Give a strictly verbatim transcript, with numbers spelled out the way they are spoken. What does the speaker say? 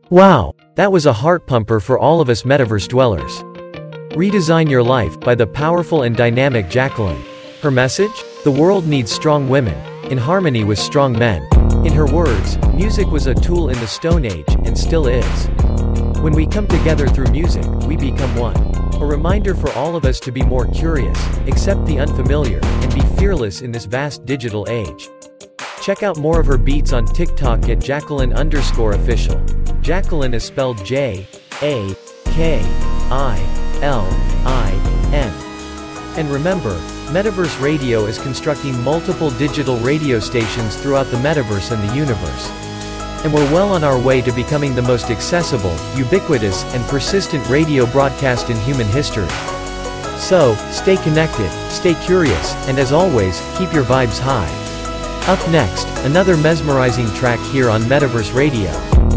Wow, that was a heart pumper for all of us metaverse dwellers. Redesign Your Life by the powerful and dynamic Jacqueline. Her message? The world needs strong women, in harmony with strong men. In her words, music was a tool in the Stone Age, and still is. When we come together through music, we become one. A reminder for all of us to be more curious, accept the unfamiliar, and be fearless in this vast digital age. Check out more of her beats on TikTok at Jacqueline underscore official. Jacqueline is spelled J A K I L I N. And remember, Metaverse Radio is constructing multiple digital radio stations throughout the metaverse and the universe. And we're well on our way to becoming the most accessible, ubiquitous, and persistent radio broadcast in human history. So, stay connected, stay curious, and as always, keep your vibes high. Up next, another mesmerizing track here on Metaverse Radio.